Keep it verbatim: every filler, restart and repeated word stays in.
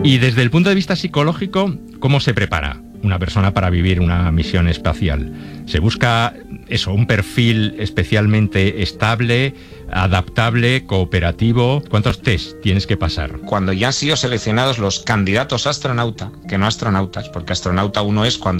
Y desde el punto de vista psicológico, ¿cómo se prepara una persona para vivir una misión espacial? ¿Se busca eso, un perfil especialmente estable, adaptable, cooperativo? ¿Cuántos test tienes que pasar? Cuando ya han sido seleccionados los candidatos a astronauta, que no astronautas, porque astronauta uno es cuando